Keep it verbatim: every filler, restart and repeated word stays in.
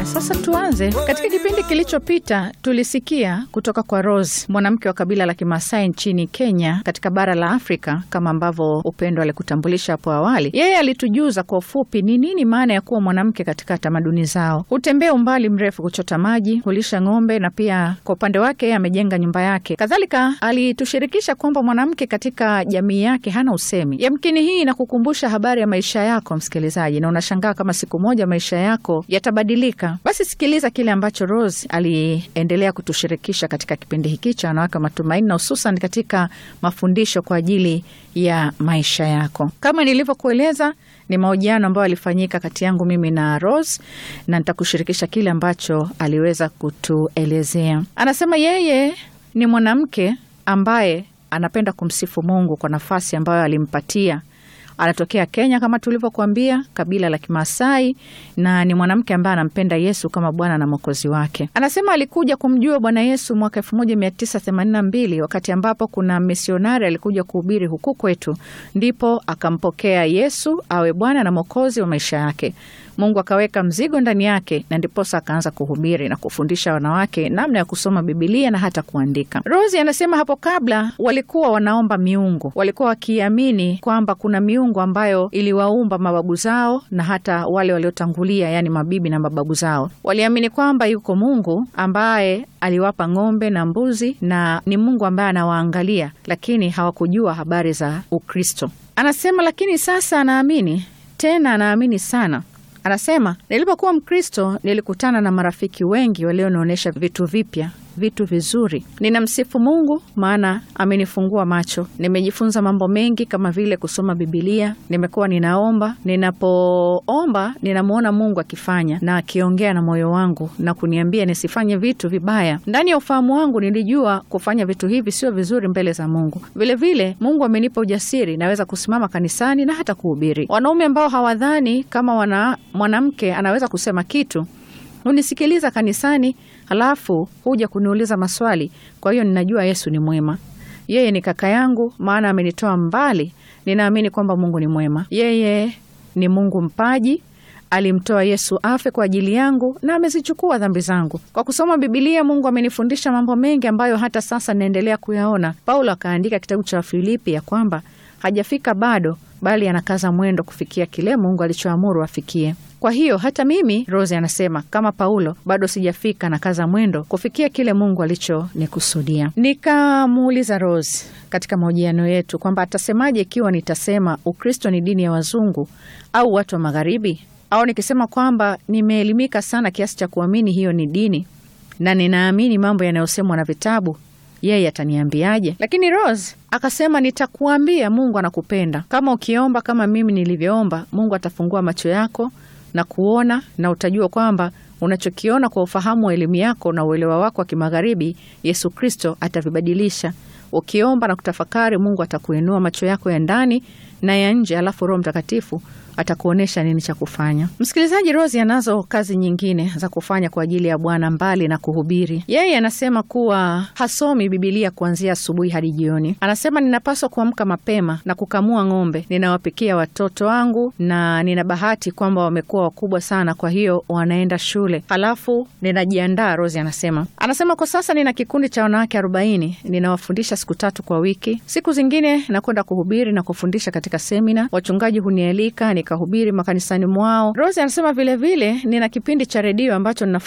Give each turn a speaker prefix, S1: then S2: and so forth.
S1: Sasa tuanze. Katika kipindi kilichopita tulisikia kutoka kwa Rose, mwanamke wa kabila la Kimasai nchini Kenya katika bara la Afrika, kama ambavyo Upendo alikutambulisha hapo awali. Yeye alitujuza kwa ufupi ni nini maana ya kuwa mwanamke katika tamaduni zao. Hutembea umbali mrefu kuchota maji, hulisha ng'ombe, na pia kwa upande wake yeye amejenga nyumba yake. Kadhalika alitushirikisha kwamba mwanamke katika jamii yake hana usemi. Yamkini hii inakukumbusha habari ya maisha yako msikilizaji, na unashangaa kama siku moja maisha yako yatabadilika. Basi sikiliza kile ambacho Rose aliendelea kutushirikisha katika kipindi hiki cha Wanawake wa Matumaini, na hususan katika mafundisho kwa ajili ya maisha yako. Kama nilivyokueleza, ni mahojiano ambayo alifanyika kati yangu mimi na Rose, na nitakushirikisha kile ambacho aliweza kutuelezea. Anasema yeye ni mwanamke ambaye anapenda kumsifu Mungu kwa nafasi ambayo alimpatia. Anatokea Kenya kama tulivyokuambia, kabila la Kimasai, na ni mwanamke ambaye anampenda Yesu kama Bwana na Mwokozi wake. Anasema alikuja kumjua Bwana Yesu mwaka elfu moja mia tisa themanini na mbili, wakati ambapo kuna misionari alikuja kuhubiri huku kwetu, ndipo akampokea Yesu awe Bwana na Mwokozi wa maisha yake. Mungu akaweka mzigo ndani yake, na ndiposa akaanza kuhubiri na kufundisha wanawake namna ya kusoma Biblia na hata kuandika. Rosie anasema hapo kabla walikuwa wanaomba miungu. Walikuwa wakiamini kwamba kuna miungu ambayo iliwaumba mababu zao na hata wale waliotangulia, yani mabibi na mababu zao. Waliamini kwamba yuko Mungu ambaye aliwapa ng'ombe na mbuzi, na ni Mungu ambaye anawaangalia, lakini hawakujua habari za Ukristo. Anasema lakini sasa anaamini, tena anaamini sana. Anasema, nilipokuwa Mkristo nilikutana na marafiki wengi walionionyesha vitu vipya, vitu vizuri. Ninamsifu Mungu maana amenifungua macho. Nimejifunza mambo mengi kama vile kusoma Biblia. Nimekuwa ninaomba, ninapoomba ninamuona Mungu akifanya na akiongea na moyo wangu na kuniambia nisifanye vitu vibaya. Ndani ya ufahamu wangu nilijua kufanya vitu hivi sio vizuri mbele za Mungu. Vile vile Mungu amenipa ujasiri, naweza kusimama kanisani na hata kuhubiri. Wanaume ambao hawadhani kama wana mwanamke anaweza kusema kitu unisikiliza kanisani, halafu huja kuniuliza maswali. Kwa hiyo ninajua Yesu ni mwema. Yeye ni kaka yangu maana amenitoa mbali. Ninaamini kwamba Mungu ni mwema. Yeye ni Mungu mpaji. Alimtoa Yesu afe kwa ajili yangu na amezichukua dhambi zangu. Kwa kusoma Biblia Mungu amenifundisha mambo mengi ambayo hata sasa naendelea kuyaona. Paulo akaandika kitabu cha Filipi ya kwamba hajafika bado, bali anakaza mwendo kufikia kile Mungu alichoamuru afikie. Kwa hiyo hata mimi, Rose anasema, kama Paulo bado sijafika na kaza mwendo kufikia kile Mungu alichonikusudia. Nikamuuliza Rose katika mahojiano yetu kwamba atasemaje ikiwa nitasema Ukristo ni dini ya wazungu au watu wa magharibi, au nikisema kwamba nimeelimika sana kiasi cha kuamini hiyo ni dini na ninaamini mambo yanayosemwa na vitabu, yeye ataniambiaje? Lakini Rose akasema, nitakuambia Mungu anakupenda. Kama ukiomba kama mimi nilivyoomba, Mungu atafungua macho yako na kuona, na utajua kwamba unachokiona kwa ufahamu wa elimu yako na uelewa wako wa kimagharibi, Yesu Kristo atavibadilisha. Ukiomba na kutafakari, Mungu atakuinua macho yako ya ndani na ya nje, alafu Roho Mtakatifu atakuonesha nini cha kufanya. Msikilizaji, Rose anazo kazi nyingine za kufanya kwa ajili ya Bwana mbali na kuhubiri. Yeye anasema kuwa hasomi Biblia kuanzia asubuhi hadi jioni. Anasema ninapaswa kuamka mapema na kukamua ng'ombe. Ninawapikia watoto wangu na nina bahati kwamba wamekuwa wakubwa sana, kwa hiyo wanaenda shule. Halafu ninajiandaa, Rose anasema. Anasema kwa sasa nina kikundi cha wanawake arobaini. Ninawafundisha siku tatu kwa wiki. Siku zingine nakwenda kuhubiri na kufundisha katika semina. Wachungaji hunialika nikahubiri makanisani mwao. Rose anasema vile vile nina kipindi cha redio ambacho ninafanya